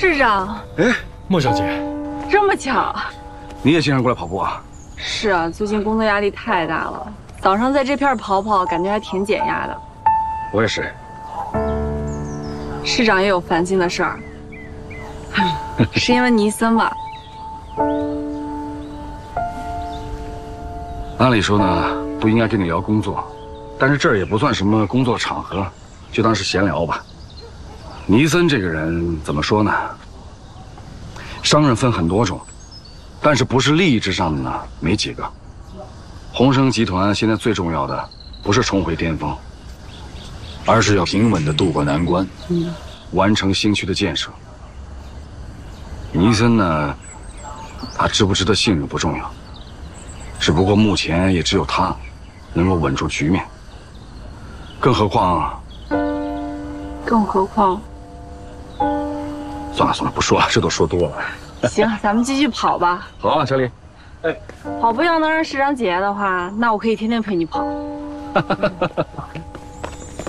市长， 哎， 莫小姐， 这么巧？ 你也经常过来跑步啊？ 是啊，最近工作压力太大了，早上在这片跑跑，感觉还挺减压的。 我也是。 市长也有烦心的事儿，是因为尼森吧？ 按理说呢，不应该跟你聊工作，但是这儿也不算什么工作场合，就当是闲聊吧。尼森这个人怎么说呢？商人分很多种，但是不是利益至上的呢，没几个。鸿升集团现在最重要的不是重回巅峰，而是要平稳地渡过难关，完成新区的建设。尼森呢，他值不值得信任不重要，只不过目前也只有他能够稳住局面。更何况，算了算了，不说了，这都说多了。 行，咱们继续跑吧。 好啊，小李。哎， 跑步要能让市长解压的话，那我可以天天陪你跑。